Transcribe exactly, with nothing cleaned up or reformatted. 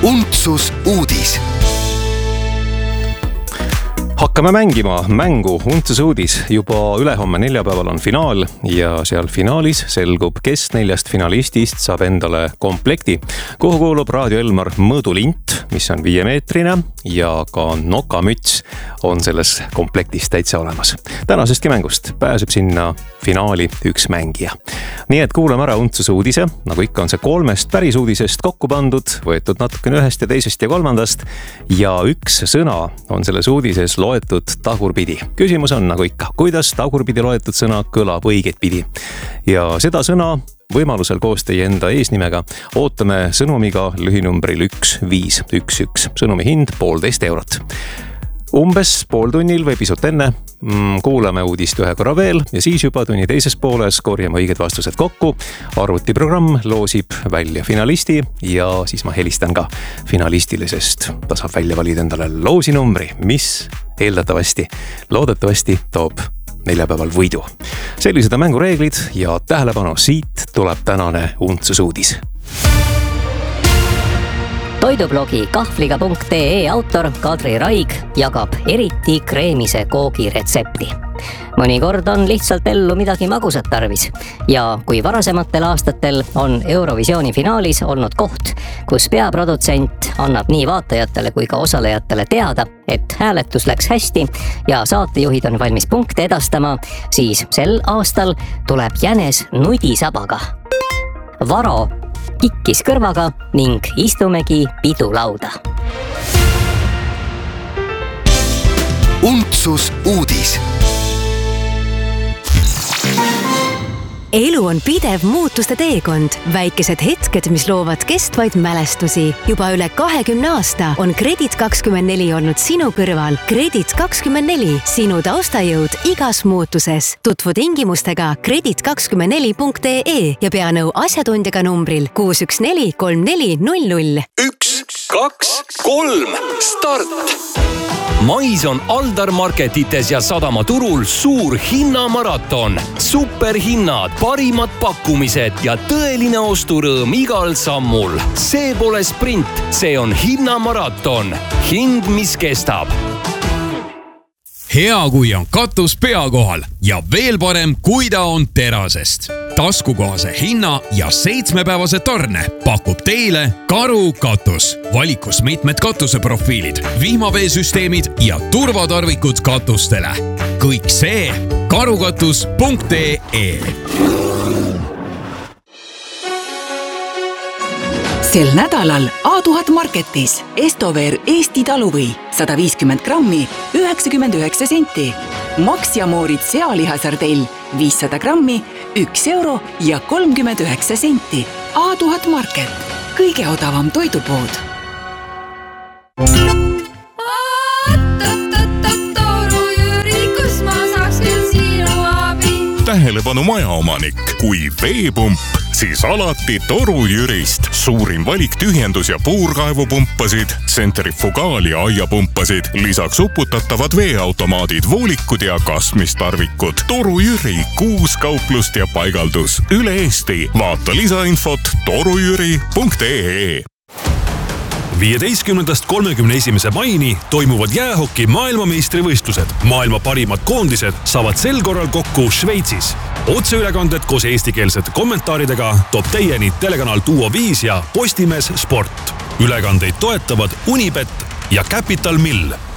Untsus uudis. Hakkame mängima mängu Untsus uudis. Juba ülehomme neljapäeval on finaal ja seal finaalis selgub, kes neljast finalistist saab endale komplekti, kuhu kuulub Raadio Elmar mõõdulint, mis on viiemeetrine ja ka nokamüts on selles komplektis täitsa olemas. Tänasestki mängust pääseb sinna finaali üks mängija. Nii et kuulame ära Untsus uudise, nagu ikka on see kolmest päris uudisest kokku pandud, võetud natukene ühest ja teisest ja kolmandast ja üks sõna on selles uudises loetud tagurpidi. Küsimus on nagu ikka, kuidas tagurpidi loetud sõna kõlab õiget pidi. Ja seda sõna võimalusel koos teie enda eesnimega ootame sõnumiga lühinumbril üks viis üks üks. Sõnumi hind poolteist eurot. Umbes pool tunnil või pisut enne kuulame uudist ühe korra veel ja siis juba tunni teises pooles korjame õiged vastused kokku. Arvutiprogramm loosib välja finalisti ja siis ma helistan ka finalistile, sest ta saab välja valida endale loosinumbri, mis eeldatavasti, loodetavasti toob neljapäeval võidu. Sellised on mängureeglid ja tähelepanu, siit tuleb tänane Untsus uudis. Toidublogi kahvliga punkt ee autor Kadri Raig jagab eriti kreemise koogi retsepti. Mõnikord on lihtsalt ellu midagi magusat tarvis ja kui varasematel aastatel on Eurovisiooni finaalis olnud koht, kus peaprodutsent annab nii vaatajatele kui ka osalejatele teada, et hääletus läks hästi ja saatejuhid on valmis punkte edastama, siis sel aastal tuleb jänes nudisabaga. Varo kikkis kõrvaga ning istumegi pidulauda. Untsus uudis. Elu on pidev muutuste teekond. Väikesed hetked, mis loovad kestvaid mälestusi. Juba üle kahekümne aasta on Kredit kakskümmend neli olnud sinu kõrval. Kredit kakskümmend neli, sinu taustajõud igas muutuses. Tutvu tingimustega kredit kakskümmend neli punkt ee ja pea nõu asjatundjaga numbril kuus üks neli kolm neli null null. Üks, kaks, kolm, start! Mais on Aldar Marketites ja Sadama turul suur hinnamaraton. Superhinnad, parimad pakkumised ja tõeline osturõõm igal sammul. See pole sprint, see on hinnamaraton. Hind, mis kestab. Hea, kui on katus pea kohal ja veel parem, kui ta on terasest. Taskukohase hinna ja seitsmepäevase tarne pakub teile Karu katus. Valikus mitmed katuseprofiilid, vihmaveesüsteemid ja turvatarvikud katustele. Kõik see karukatus punkt ee. Sel nädalal A tuhat Marketis Estover Eesti taluvõi sada viiskümmend grammi üheksakümmend üheksa senti. Max ja Moorid sealihasardell viissada grammi üks euro ja kolmkümmend üheksa senti. A tuhat Market, kõige odavam toidupood. Tähelepanu majaomanik, kui veepump, siis alati Toru Jürist. Suurim valik tühjendus- ja puurkaevupumpasid, tsentrifugaal- ja aiapumpasid, lisaks uputatavad veeautomaadid, voolikud ja kasmistarvikud. Toru Jüri, kuus kauplust ja paigaldus üle Eesti. Vaata lisainfot torujüri punkt ee. viieteistkümnendast kolmekümne esimese maini toimuvad jäähoki maailmameistrivõistlused. Maailma parimad koondised saavad sel korral kokku Šveitsis. Otseülekanded koos eestikeelsete kommentaaridega toob teieni telekanal Duo viis ja Postimees Sport. Ülekandeid toetavad Unibet ja Capital Mill.